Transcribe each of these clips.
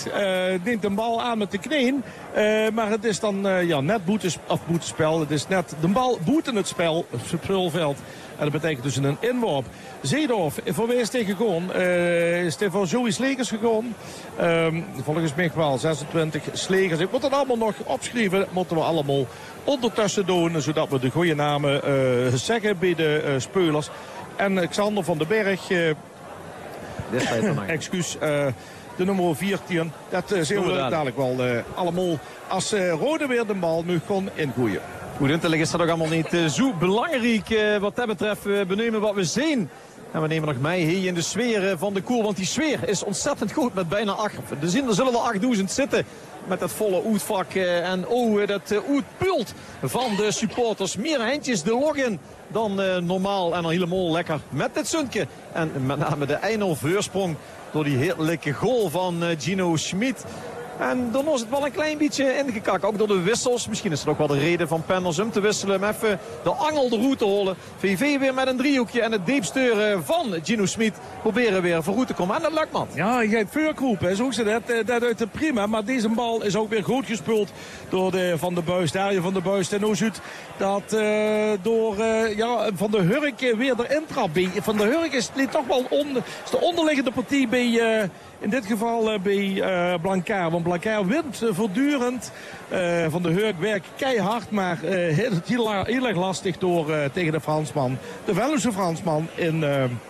Schmid neemt de bal aan met de knieën. Maar het is dan net boetespel. Het is net de bal boeten het speelveld. En dat betekent dus een inworp. Zeedorf, voor wie is tegen gegaan? Is hij voor Joey Slegers gegaan? Volgens mij wel 26 Slegers. Ik moet het allemaal nog opschrijven. Dat moeten we allemaal ondertussen doen. Zodat we de goede namen zeggen bij de spelers. En Xander van den Berg... excuus, de nummer 14. Dat zien we dadelijk wel allemaal. Als Rode weer de bal nu kon ingooien. Goed, Huntelig is dat ook allemaal niet zo belangrijk wat dat betreft. We benoemen wat we zien. En we nemen nog mee hier in de sfeer van de koer. Want die sfeer is ontzettend goed met bijna 8. Er zullen wel 8000 zitten. Met dat volle oetvak en dat oetpult van de supporters. Meer handjes de login dan normaal. En dan helemaal lekker met dit zuntje. En met name de 1-0 voorsprong door die heerlijke goal van Gino Schmid. En dan was het wel een klein beetje ingekakt. Ook door de wissels. Misschien is het ook wel de reden van Penders om te wisselen. Om even de angel de route te holen. VV weer met een driehoekje. En het diepsturen van Gino Schmid proberen weer voor route te komen. En dat lukt, man. Ja, je hebt vuurkroep. Zo ze dat uit de prima. Maar deze bal is ook weer goed gespeeld door de Van der Buist. Darjen van der Buist. En hoe ziet dat door Van der Hurk weer erin trapt. Van der Hurk is toch wel de onderliggende partij bij... in dit geval bij Blancard. Want Blancard wint voortdurend. Van der Hurk werkt keihard. Maar het heel erg lastig door tegen de Fransman. De Wellensche Fransman in...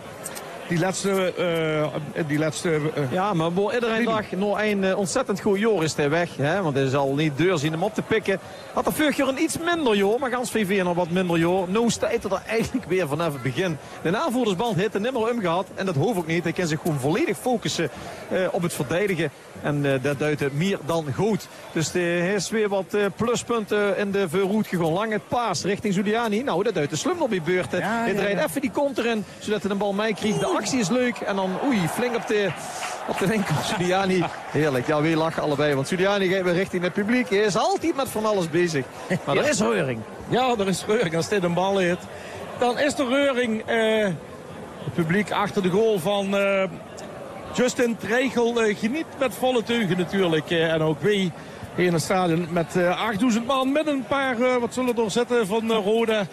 Die laatste... Ja, maar iedereen dag nog een ontzettend goed jaar is hij weg. Hè? Want hij zal niet deur zien hem op te pikken. Had er vorig jaar een iets minder jaar. Maar gans VV nog wat minder jaar. Nou staat er eigenlijk weer vanaf het begin. De aanvoerdersband heeft er niet meer omgehad. En dat hoeft ook niet. Hij kan zich gewoon volledig focussen op het verdedigen. En dat duidt het meer dan goed. Dus hij is weer wat pluspunten in de verroute gegaan. Lange paas richting Zuliani. Nou, dat duidt de slum op die beurt. Hij draait even die counter in. Zodat hij de bal meekrijgt. De actie is leuk. En dan flink op de enkel. Zuliani. Heerlijk. Ja, weer lachen allebei. Want Zuliani gaat weer richting het publiek. Hij is altijd met van alles bezig. Maar er is reuring. Ja, er is reuring. Als dit een bal heeft, dan is er reuring. Het publiek achter de goal van... Justin Tregel geniet met volle teugen natuurlijk. En ook wij hier in het stadion met 8000 man. Met een paar, wat zullen er zitten van Roda?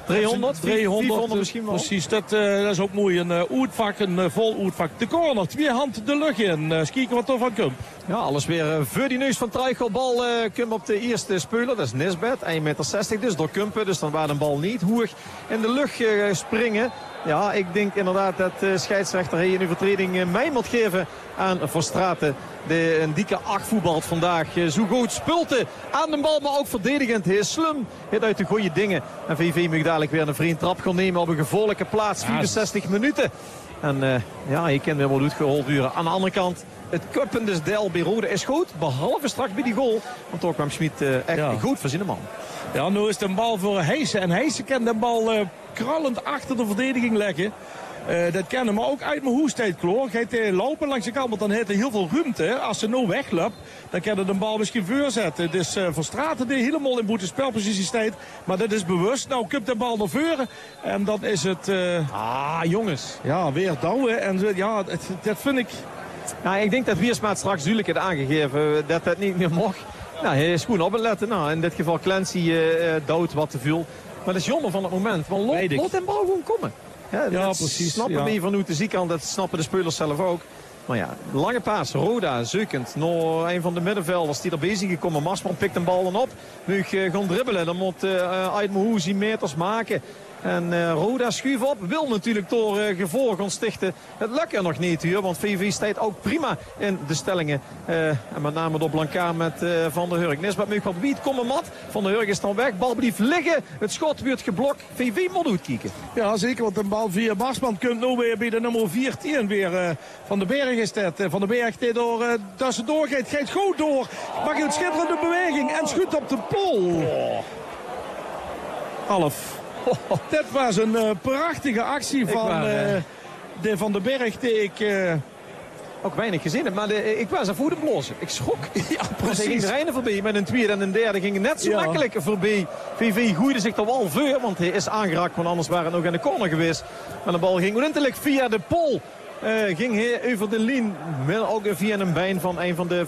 300 misschien wel. Precies, dat is ook mooi. Een oetvak, een vol oetvak. De corner, 2 hand de lucht in. Kijken wat er van komt. Ja, alles weer voor die neus van Treichel. Bal komt op de eerste speler. Dat is Nisbet, 1,60 meter dus door Kumpen. Dus dan waar de bal niet hoog in de lucht springen. Ja, ik denk inderdaad dat de scheidsrechter hier een overtreding mee moet geven aan Verstraeten. Een dikke 8 voetbalt vandaag. Zo goed Spulte aan de bal, maar ook verdedigend. Hij is slim. Hij uit de goede dingen. En VV moet dadelijk weer een vriend trap gaan nemen op een gevaarlijke plaats. 64 minuten. En je kent weer wel goed gehold duren. Aan de andere kant, het kuppende deel bij Rode is goed. Behalve straks bij die goal. Want toch kwam Schmid echt goed voor zijn man. Ja, nu is het een bal voor Heijsen. En Heijsen kan de bal krallend achter de verdediging leggen. Dat kennen maar ook uit mijn hoestijd, Kloor. Gaat hij lopen langs de kant, want dan heeft hij heel veel ruimte. Als ze nou wegloopt, dan kan hij de bal misschien voorzetten. Dus Verstraeten die helemaal in boetespelpositie staat. Maar dat is bewust. Nou komt de bal naar voren. En dan is het... jongens. Ja, weer douwen. En ja, dat vind ik... Nou, ik denk dat Wiersma straks duidelijk heeft aangegeven dat dat niet meer mag. Nou, hij is goed op het letten. Nou, in dit geval Clancy duwt wat te veel. Maar dat is jammer van het moment. Want laat hem bal gewoon komen. Ja, precies. Snappen we van hoe te ziek kan, dat snappen de spelers zelf ook. Maar ja, lange paas, Roda, zeukend. Nog een van de middenvelders die er bezig gekomen. Marsman pikt een bal dan op. Nu gaan dribbelen. Dan moet Aydmouhouzi meters maken. En Roda schuift op. Wil natuurlijk door gevolg gaan stichten. Het lukt er nog niet hier. Want VV staat ook prima in de stellingen. En met name door Blancard met Van der Hurk. Nesbet moet wat wiet komen mat. Van der Hurk is dan weg. Bal blijft liggen. Het schot wordt geblokt. VV moet uitkijken. Ja, zeker. Want een bal via Marsman komt nu weer bij de nummer 14 weer. Van den Berg is dat. Van den Berg die door tussendoor gaat goed door. Maakt een schitterende beweging. En schudt op de pol. Half. Dit was een prachtige actie van Van den Berg die ik... Ook weinig gezien heb, maar ik was er voor de blozen. Ik schrok. Ja, precies. Hij ging de Rijnen voorbij met een tweede en een derde ging net zo makkelijk voorbij. VV gooide zich er wel voor, want hij is aangeraakt, want anders waren het nog in de corner geweest. Maar de bal ging ordentelijk via de pol. Ging hij over de lijn, ook via een been van een van de